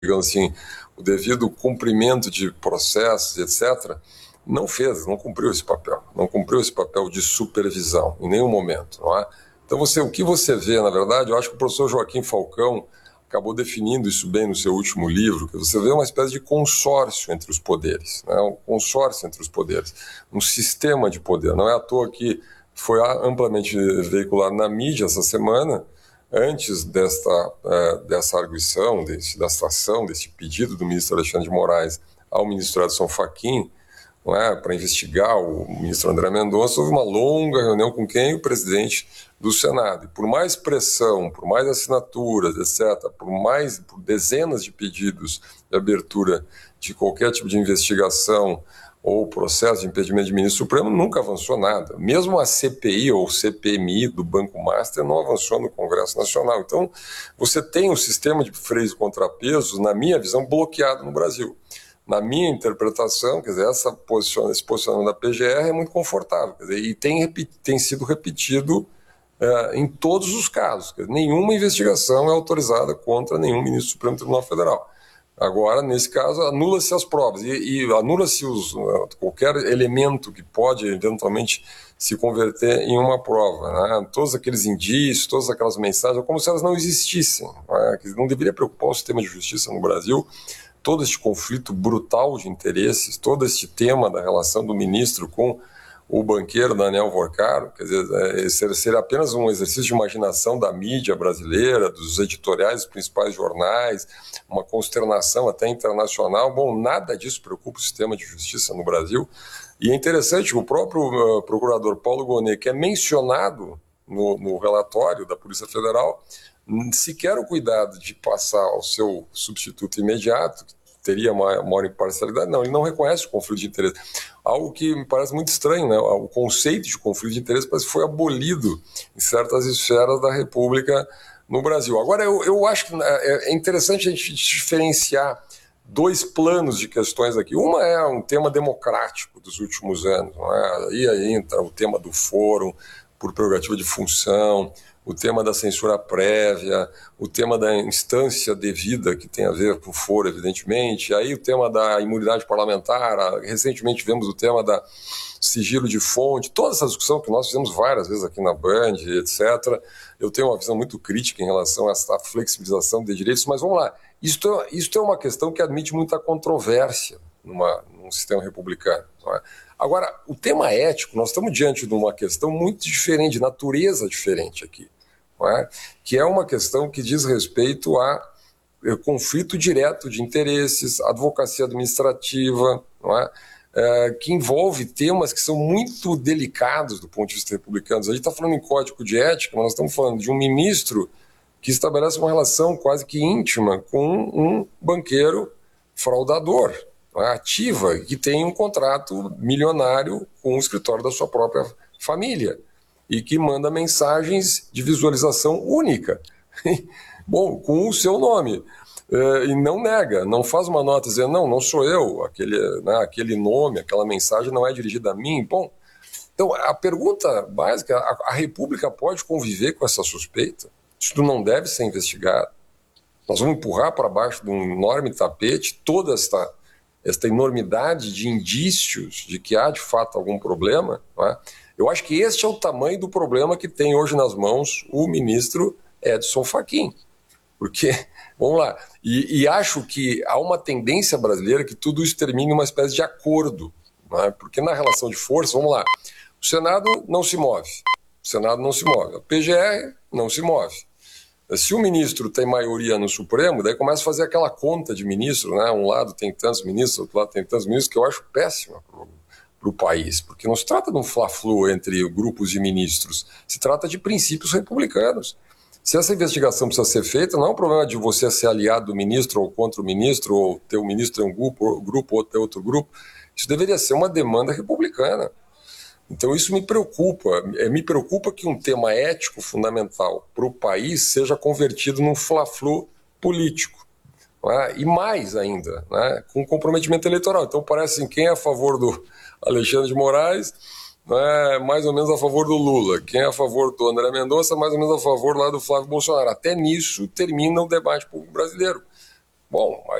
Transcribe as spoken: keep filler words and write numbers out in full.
digamos assim, o devido cumprimento de processos, etcétera, não fez, não cumpriu esse papel, não cumpriu esse papel de supervisão em nenhum momento, não é? Então, você, o que você vê, na verdade, eu acho que o professor Joaquim Falcão acabou definindo isso bem no seu último livro, que você vê uma espécie de consórcio entre os poderes, né? Um consórcio entre os poderes, um sistema de poder. Não é à toa que foi amplamente veiculado na mídia essa semana, antes desta, é, dessa arguição, desse, dessa ação, desse pedido do ministro Alexandre de Moraes ao ministro Edson Fachin, não é, para investigar o ministro André Mendonça, houve uma longa reunião com quem? O presidente do Senado. E por mais pressão, por mais assinaturas, etcétera, por mais por dezenas de pedidos de abertura de qualquer tipo de investigação ou processo de impedimento de ministro supremo, nunca avançou nada. Mesmo a C P I ou C P M I do Banco Master não avançou no Congresso Nacional. Então, você tem um sistema de freios e contrapesos, na minha visão, bloqueado no Brasil. Na minha interpretação, quer dizer, essa posiciona, esse posicionamento da P G R é muito confortável, quer dizer, e tem, tem sido repetido uh, em todos os casos. Quer dizer, nenhuma investigação é autorizada contra nenhum ministro do Supremo Tribunal Federal. Agora, nesse caso, anula-se as provas e, e anula-se os, uh, qualquer elemento que pode, eventualmente, se converter em uma prova, né? Todos aqueles indícios, todas aquelas mensagens, como se elas não existissem, né? Não deveria preocupar o sistema de justiça no Brasil todo este conflito brutal de interesses, todo este tema da relação do ministro com o banqueiro Daniel Vorcaro, quer dizer, seria apenas um exercício de imaginação da mídia brasileira, dos editoriais dos principais jornais, uma consternação até internacional. Bom, nada disso preocupa o sistema de justiça no Brasil. E é interessante, o próprio uh, procurador Paulo Gonet, que é mencionado no, no relatório da Polícia Federal, sequer o cuidado de passar ao seu substituto imediato, que teria maior, maior imparcialidade, não, ele não reconhece o conflito de interesse. Algo que me parece muito estranho, né? O conceito de conflito de interesse parece que foi abolido em certas esferas da República no Brasil. Agora, eu, eu acho que é interessante a gente diferenciar dois planos de questões aqui. Uma é um tema democrático dos últimos anos, não é? E aí entra o tema do fórum por prerrogativa de função, o tema da censura prévia, o tema da instância devida, que tem a ver com o foro, evidentemente, aí o tema da imunidade parlamentar, recentemente vemos o tema da sigilo de fonte, toda essa discussão que nós fizemos várias vezes aqui na Band, etcétera. Eu tenho uma visão muito crítica em relação a essa flexibilização de direitos, mas vamos lá, isto, isto é uma questão que admite muita controvérsia numa, num sistema republicano, não é? Agora, o tema ético, nós estamos diante de uma questão muito diferente, de natureza diferente aqui, não é? Que é uma questão que diz respeito a conflito direto de interesses, advocacia administrativa, não é? É, que envolve temas que são muito delicados do ponto de vista republicano. A gente está falando em código de ética, mas nós estamos falando de um ministro que estabelece uma relação quase que íntima com um banqueiro fraudador, ativa, que tem um contrato milionário com o escritório da sua própria família e que manda mensagens de visualização única, bom, com o seu nome, e não nega, não faz uma nota dizendo, não, não sou eu, aquele, né, aquele nome, aquela mensagem não é dirigida a mim. Bom, então a pergunta básica, a, a República pode conviver com essa suspeita? Isso não deve ser investigado? Nós vamos empurrar para baixo de um enorme tapete toda esta esta enormidade de indícios de que há de fato algum problema, não é? Eu acho que este é o tamanho do problema que tem hoje nas mãos o ministro Edson Fachin, porque, vamos lá, e, e acho que há uma tendência brasileira que tudo isso termine em uma espécie de acordo, não é? Porque na relação de força, vamos lá, o Senado não se move, o Senado não se move, a P G R não se move. Se o ministro tem maioria no Supremo, daí começa a fazer aquela conta de ministro, né? Um lado tem tantos ministros, outro lado tem tantos ministros, que eu acho péssima para o país, porque não se trata de um fla-flu entre grupos de ministros, se trata de princípios republicanos. Se essa investigação precisa ser feita, não é um problema de você ser aliado do ministro ou contra o ministro, ou ter um ministro em um grupo, grupo ou ter outro grupo. Isso deveria ser uma demanda republicana. Então isso me preocupa, me preocupa que um tema ético fundamental para o país seja convertido num fla-flu político, não é? E mais ainda, né, com comprometimento eleitoral. Então parece assim, quem é a favor do Alexandre de Moraes, é mais ou menos a favor do Lula, quem é a favor do André Mendonça, mais ou menos a favor lá do Flávio Bolsonaro. Até nisso termina o debate público brasileiro. Bom,